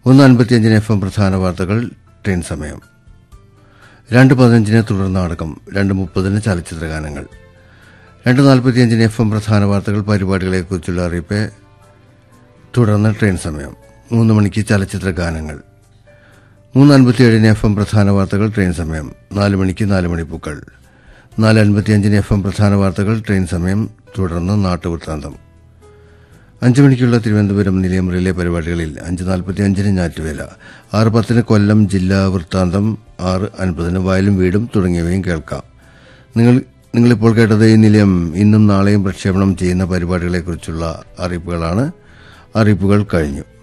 1:55 FM പ്രധാന വാർത്തകൾ, train സമയം. 2:15 തുടർ നാടകം, 2:30 ചലച്ചിത്രഗാനങ്ങൾ. 2:45 FM പ്രധാന വാർത്തകൾ, പരിപാടികളെക്കുറിച്ചുള്ള അറിയിപ്പ്, തുടർന്ന് ട്രെയിൻ സമയം. 3 മണിക്ക് ചലച്ചിത്രഗാനങ്ങൾ. 3:57 FM പ്രധാന വാർത്തകൾ, ട്രെയിൻ സമയം. 4 മണിക്ക് 4 മണിപ്പൂക്കൾ. 4:55 FM പ്രധാന വാർത്തകൾ, ട്രെയിൻ സമയം. തുടർന്ന് നാട്ടുവൃത്താന്തം. 5 മണിക്കുള്ള തിരുവനന്തപുരം നിലയം റിലേ പരിപാടികളിൽ 5:45 ഞാറ്റുവേല, 6:10 കൊല്ലം ജില്ലാ വൃത്താന്തം, 6:50 വയലും വീടും തുടങ്ങിയവയും കേൾക്കാം. നിങ്ങളിപ്പോൾ കേട്ടത് ഈ നിലയം ഇന്നും നാളെയും പ്രക്ഷേപണം ചെയ്യുന്ന പരിപാടികളെക്കുറിച്ചുള്ള അറിയിപ്പുകളാണ്. അറിയിപ്പുകൾ കഴിഞ്ഞു.